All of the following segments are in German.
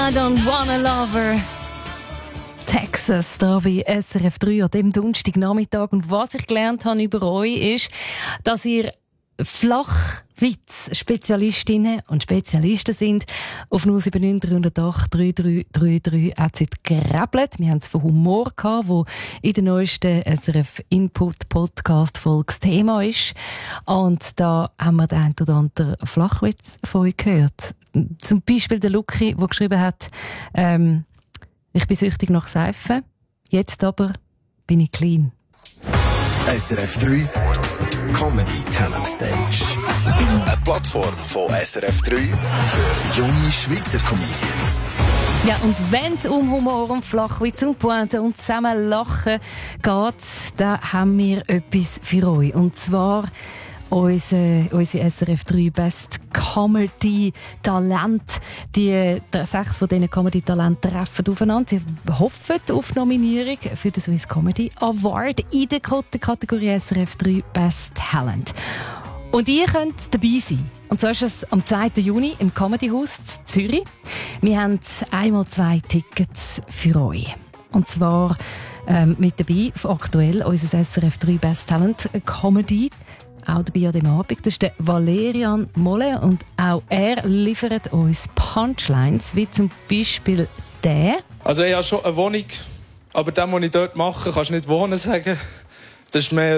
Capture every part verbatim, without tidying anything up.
I don't wanna love her. Texas, da bei S R F drei an dem Donnerstagnachmittag. Und was ich gelernt habe über euch ist, dass ihr Flachwitz-Spezialistinnen und Spezialisten sind. Auf null sieben neun drei null acht drei drei drei drei hat sie gegrabbelt. Wir haben es von Humor gehabt, wo in der neuesten S R F Input Podcast Folge Thema ist. Und da haben wir den einen oder anderen Flachwitz von euch gehört. Zum Beispiel der Luki, der geschrieben hat, ähm, ich bin süchtig nach Seifen, jetzt aber bin ich clean. S R F drei Comedy Talent Stage. Eine Plattform von S R F drei für junge Schweizer Comedians. Ja, und wenn es um Humor und Flachwitz und Pointe und zusammen Lachen geht, dann haben wir etwas für euch. Und zwar unsere, unsere S R F drei Best Comedy Talent. Die sechs von diesen Comedy Talenten treffen aufeinander. Sie hoffen auf Nominierung für den Swiss Comedy Award in der Kategorie S R F drei Best Talent. Und ihr könnt dabei sein. Und so ist es am zweiten Juni im Comedy Haus in Zürich. Wir haben einmal zwei Tickets für euch. Und zwar ähm, mit dabei aktuell unser S R F drei Best Talent Comedy. Auch dabei an dem Abend. Das ist der Valerian Molle und auch er liefert uns Punchlines, wie zum Beispiel der. Also ich habe schon eine Wohnung, aber das, was ich dort mache, kannst du nicht wohnen sagen. Das ist mehr ein...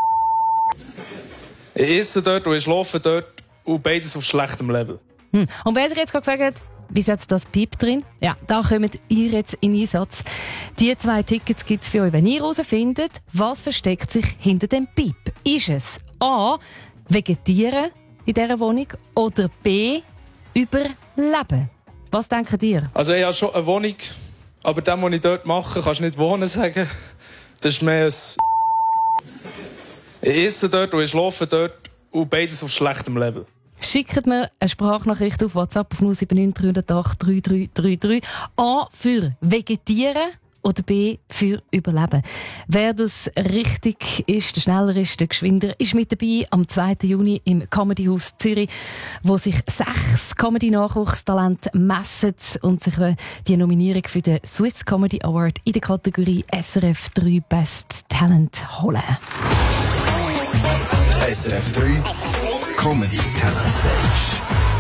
Ich esse dort und ich schlafe dort und beides auf schlechtem Level. Hm. Und wer sich jetzt gerade gefragt hat, wie setzt das Piep drin? Ja, da kommt ihr jetzt in Einsatz. Die zwei Tickets gibt es für euch. Wenn ihr herausfindet, was versteckt sich hinter dem Piep? Ist es A. Vegetieren in dieser Wohnung oder B. Überleben? Was denkt ihr? Also ich habe schon eine Wohnung, aber das, was ich dort mache, kannst du nicht wohnen sagen. Das ist mehr ein... Ich esse dort und ich schlafe dort und beides auf schlechtem Level. Schickt mir eine Sprachnachricht auf WhatsApp auf null sieben neun drei null acht drei drei drei drei. A für Vegetieren oder B für Überleben. Wer das richtig ist, der schneller ist, der geschwinder, ist mit dabei am zweiten Juni im Comedy Haus Zürich, wo sich sechs Comedy-Nachwuchstalente messen und sich die Nominierung für den Swiss Comedy Award in der Kategorie S R F drei Best Talent holen. S R F drei Comedy Talent Stage.